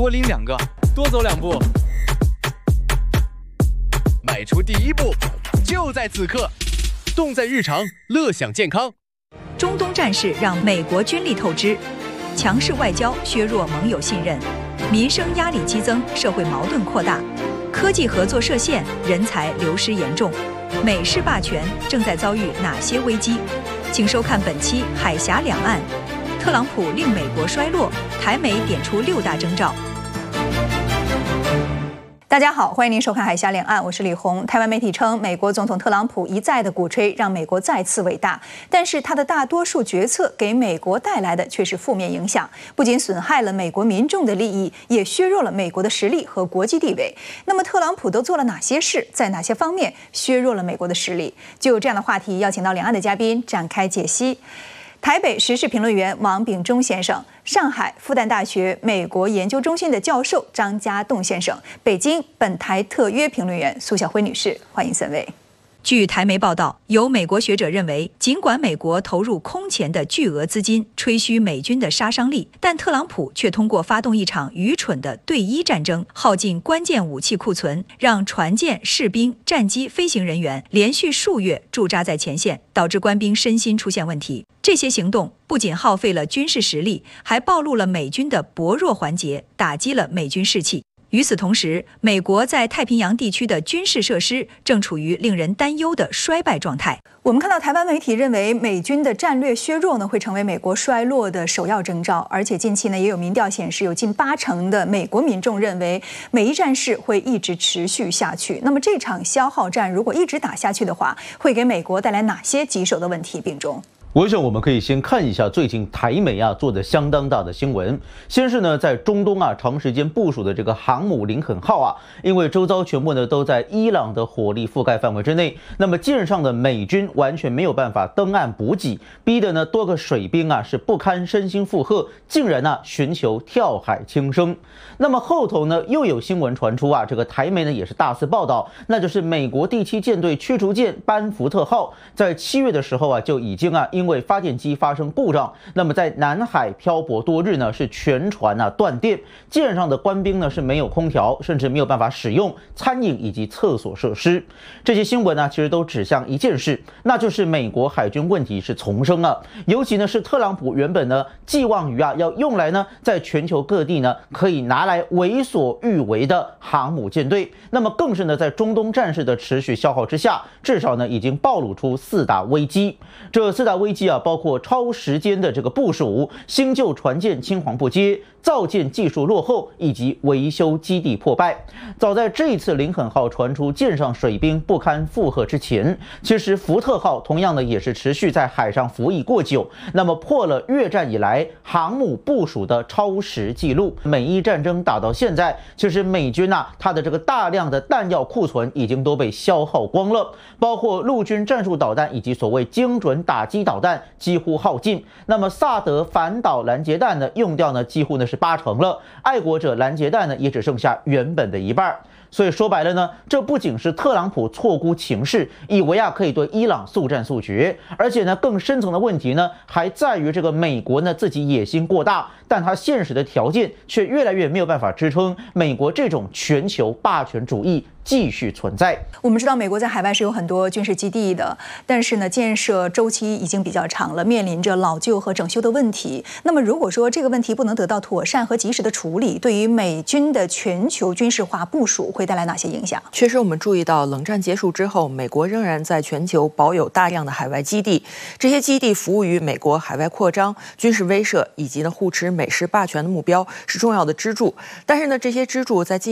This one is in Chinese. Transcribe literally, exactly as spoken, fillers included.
多拎两个，多走两步， 迈出第一步，就在此刻。动在日常，乐享健康。 中东战事让美国军力透支，强势外交削弱盟友信任，民生压力激增，社会矛盾扩大，科技合作设限，人才流失严重。美式霸权正在遭遇哪些危机？请收看本期《海峡两岸》。特朗普令美国衰落，台美点出六大征兆。大家好，欢迎您收看《海峡两岸》，我是李红。台湾媒体称，美国总统特朗普一再的鼓吹让美国再次伟大，但是他的大多数决策给美国带来的却是负面影响，不仅损害了美国民众的利益，也削弱了美国的实力和国际地位。那么，特朗普都做了哪些事，在哪些方面削弱了美国的实力？就有这样的话题，邀请到两岸的嘉宾展开解析。台北时事评论员王炳忠先生，上海复旦大学美国研究中心的教授张家栋先生，北京本台特约评论员苏晓辉女士，欢迎三位。据台媒报道，有美国学者认为，尽管美国投入空前的巨额资金吹嘘美军的杀伤力，但特朗普却通过发动一场愚蠢的对伊战争，耗尽关键武器库存，让船舰、士兵、战机、飞行人员连续数月驻扎在前线，导致官兵身心出现问题。这些行动不仅耗费了军事实力，还暴露了美军的薄弱环节，打击了美军士气。与此同时，美国在太平洋地区的军事设施正处于令人担忧的衰败状态。我们看到台湾媒体认为，美军的战略削弱呢，会成为美国衰落的首要征兆。而且近期呢，也有民调显示，有近八成的美国民众认为，美伊战事会一直持续下去。那么这场消耗战如果一直打下去的话，会给美国带来哪些棘手的问题？秉忠。 我想我们可以先看一下最近台美啊做的相当大的新闻。先是呢，在中东啊长时间部署的这个航母林肯号啊，因为周遭全部呢都在伊朗的火力覆盖范围之内，那么舰上的美军完全没有办法登岸补给，逼得呢多个水兵啊是不堪身心负荷，竟然呢寻求跳海轻生。那么后头呢又有新闻传出啊，这个台媒呢也是大肆报道，那就是美国第七舰队驱逐舰班福特号在七月的时候啊就已经啊因因为发电机发生故障，那么在南海漂泊多日呢，是全船啊断电，舰上的官兵呢是没有空调，甚至没有办法使用餐饮以及厕所设施。这些新闻呢，其实都指向一件事，那就是美国海军问题是丛生啊。尤其呢是特朗普原本呢寄望于啊要用来呢在全球各地呢可以拿来为所欲为的航母舰队，那么更是呢在中东战事的持续消耗之下，至少呢已经暴露出四大危机。这四大危机啊，包括超时间的这个部署、新旧船舰青黄不接、造舰技术落后以及维修基地破败。早在这一次林肯号传出舰上水兵不堪负荷之前，其实福特号同样呢也是持续在海上服役过久，那么破了越战以来航母部署的超时记录。美伊战争打到现在，其实美军啊它的这个大量的弹药库存已经都被消耗光了，包括陆军战术导弹以及所谓精准打击导弹几乎耗尽。那么萨德反导拦截弹呢用掉呢几乎呢是八成了，爱国者拦截弹呢也只剩下原本的一半。所以说白了呢，这不仅是特朗普错估情势，以为啊可以对伊朗速战速决，而且呢更深层的问题呢还在于这个美国呢自己野心过大，但它现实的条件却越来越没有办法支撑美国这种全球霸权主义继续存在。 我们知道美国在海外是有很多军事基地的，但是呢建设周期已经比较长了，面临着老旧和整修的问题。那么如果说这个问题不能得到妥善和及时的处理，对于美军的全球军事化部署会带来哪些影响？ 确实，我们注意到冷战结束之后，美国仍然在全球保有大量的海外基地，这些基地服务于美国海外扩张、军事威慑以及呢护持美式霸权的目标，是重要的支柱。但是呢，这些支柱在近